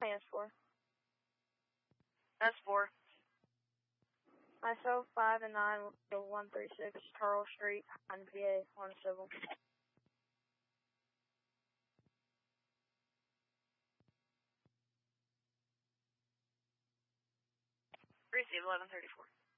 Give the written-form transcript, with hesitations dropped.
Plans for. That's 4. ISO 5 and 9, 136 Charles Street, Pine, PA, on civil. Receive 1134.